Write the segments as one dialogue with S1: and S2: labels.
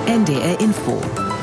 S1: NDR Info.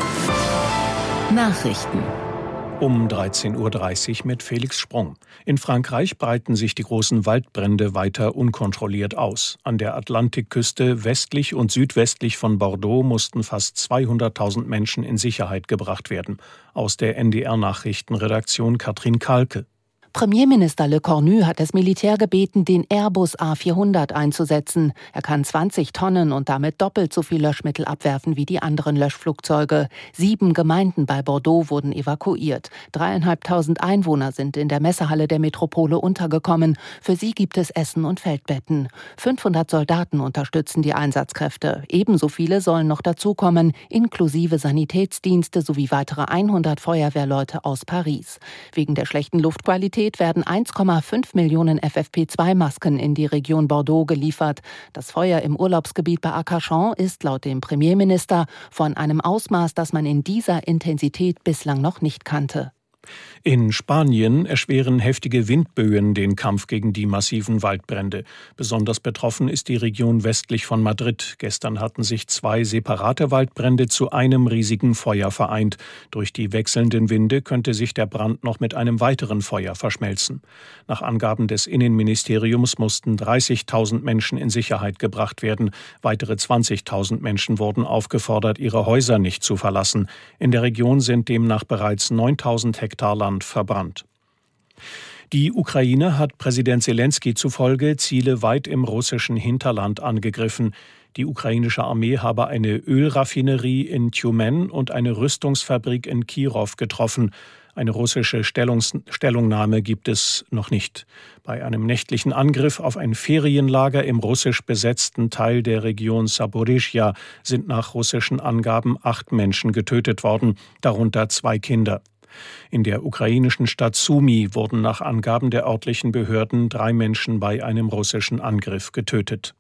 S1: Nachrichten.
S2: Um 13.30 Uhr mit Felix Sprung. In Frankreich breiten sich die großen Waldbrände weiter unkontrolliert aus. An der Atlantikküste westlich und südwestlich von Bordeaux mussten fast 200.000 Menschen in Sicherheit gebracht werden. Aus der NDR-Nachrichtenredaktion Katrin Kalke.
S3: Premierminister Le Cornu hat das Militär gebeten, den Airbus A400 einzusetzen. Er kann 20 Tonnen und damit doppelt so viel Löschmittel abwerfen wie die anderen Löschflugzeuge. 7 Gemeinden bei Bordeaux wurden evakuiert. 3.500 Einwohner sind in der Messehalle der Metropole untergekommen. Für sie gibt es Essen und Feldbetten. 500 Soldaten unterstützen die Einsatzkräfte. Ebenso viele sollen noch dazukommen, inklusive Sanitätsdienste sowie weitere 100 Feuerwehrleute aus Paris. Wegen der schlechten Luftqualität werden 1,5 Millionen FFP2-Masken in die Region Bordeaux geliefert. Das Feuer im Urlaubsgebiet bei Arcachon ist laut dem Premierminister von einem Ausmaß, das man in dieser Intensität bislang noch nicht kannte.
S2: In Spanien erschweren heftige Windböen den Kampf gegen die massiven Waldbrände. Besonders betroffen ist die Region westlich von Madrid. Gestern hatten sich 2 separate Waldbrände zu einem riesigen Feuer vereint. Durch die wechselnden Winde könnte sich der Brand noch mit einem weiteren Feuer verschmelzen. Nach Angaben des Innenministeriums mussten 30.000 Menschen in Sicherheit gebracht werden. Weitere 20.000 Menschen wurden aufgefordert, ihre Häuser nicht zu verlassen. In der Region sind demnach bereits 9.000 Hektar Land verbrannt. Die Ukraine hat Präsident Selenskyj zufolge Ziele weit im russischen Hinterland angegriffen. Die ukrainische Armee habe eine Ölraffinerie in Tjumen und eine Rüstungsfabrik in Kirow getroffen. Eine russische Stellungnahme gibt es noch nicht. Bei einem nächtlichen Angriff auf ein Ferienlager im russisch besetzten Teil der Region Saporischschja sind nach russischen Angaben 8 Menschen getötet worden, darunter 2 Kinder. In der ukrainischen Stadt Sumy wurden nach Angaben der örtlichen Behörden 3 Menschen bei einem russischen Angriff getötet.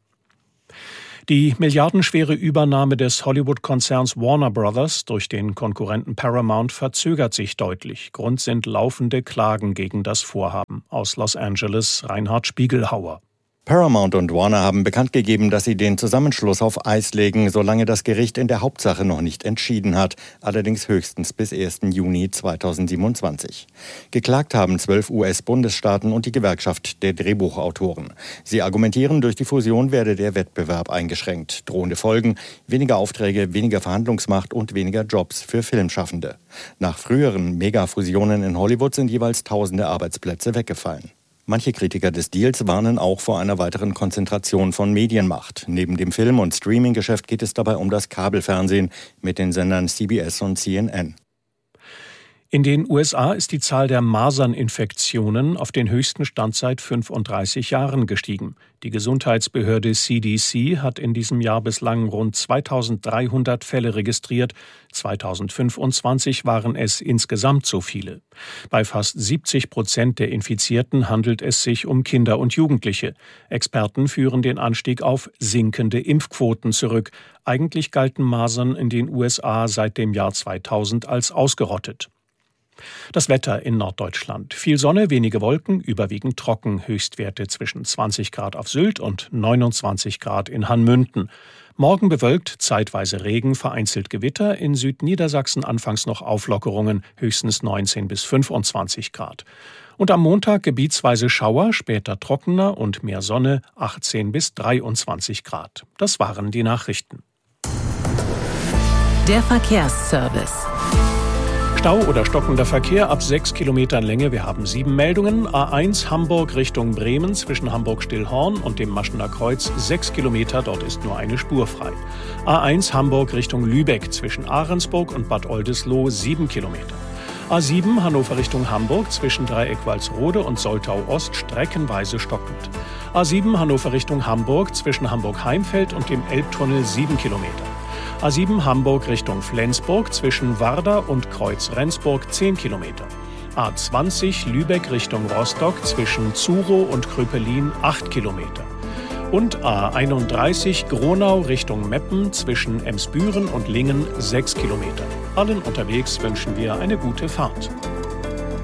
S2: Die milliardenschwere Übernahme des Hollywood-Konzerns Warner Brothers durch den Konkurrenten Paramount verzögert sich deutlich. Grund sind laufende Klagen gegen das Vorhaben. Aus Los Angeles Reinhard Spiegelhauer.
S4: Paramount und Warner haben bekannt gegeben, dass sie den Zusammenschluss auf Eis legen, solange das Gericht in der Hauptsache noch nicht entschieden hat, allerdings höchstens bis 1. Juni 2027. Geklagt haben 12 US-Bundesstaaten und die Gewerkschaft der Drehbuchautoren. Sie argumentieren, durch die Fusion werde der Wettbewerb eingeschränkt. Drohende Folgen: weniger Aufträge, weniger Verhandlungsmacht und weniger Jobs für Filmschaffende. Nach früheren Megafusionen in Hollywood sind jeweils tausende Arbeitsplätze weggefallen. Manche Kritiker des Deals warnen auch vor einer weiteren Konzentration von Medienmacht. Neben dem Film- und Streaming-Geschäft geht es dabei um das Kabelfernsehen mit den Sendern CBS und CNN.
S2: In den USA ist die Zahl der Maserninfektionen auf den höchsten Stand seit 35 Jahren gestiegen. Die Gesundheitsbehörde CDC hat in diesem Jahr bislang rund 2.300 Fälle registriert. 2025 waren es insgesamt so viele. Bei fast 70% der Infizierten handelt es sich um Kinder und Jugendliche. Experten führen den Anstieg auf sinkende Impfquoten zurück. Eigentlich galten Masern in den USA seit dem Jahr 2000 als ausgerottet. Das Wetter in Norddeutschland. Viel Sonne, wenige Wolken, überwiegend trocken. Höchstwerte zwischen 20 Grad auf Sylt und 29 Grad in Hanmünden. Morgen bewölkt, zeitweise Regen, vereinzelt Gewitter. In Südniedersachsen anfangs noch Auflockerungen, höchstens 19 bis 25 Grad. Und am Montag gebietsweise Schauer, später trockener und mehr Sonne, 18 bis 23 Grad. Das waren die Nachrichten.
S1: Der Verkehrsservice.
S2: Stau oder stockender Verkehr ab 6 Kilometern Länge. Wir haben 7 Meldungen. A1 Hamburg Richtung Bremen zwischen Hamburg-Stillhorn und dem Maschener Kreuz 6 Kilometer. Dort ist nur eine Spur frei. A1 Hamburg Richtung Lübeck zwischen Ahrensburg und Bad Oldesloe 7 Kilometer. A7 Hannover Richtung Hamburg zwischen Dreieck Walsrode und Soltau Ost streckenweise stockend. A7 Hannover Richtung Hamburg zwischen Hamburg-Heimfeld und dem Elbtunnel 7 Kilometer. A7 Hamburg Richtung Flensburg zwischen Warder und Kreuz-Rendsburg 10 Kilometer. A20 Lübeck Richtung Rostock zwischen Zurow und Kröpelin 8 Kilometer. Und A31 Gronau Richtung Meppen zwischen Emsbüren und Lingen 6 Kilometer. Allen unterwegs wünschen wir eine gute Fahrt.